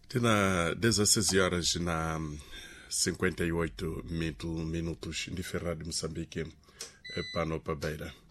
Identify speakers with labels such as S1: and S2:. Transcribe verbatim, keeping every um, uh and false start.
S1: Tena dezesseis horas na cinquenta e oito minutos de Ferrado de Moçambique, Pano para Beira.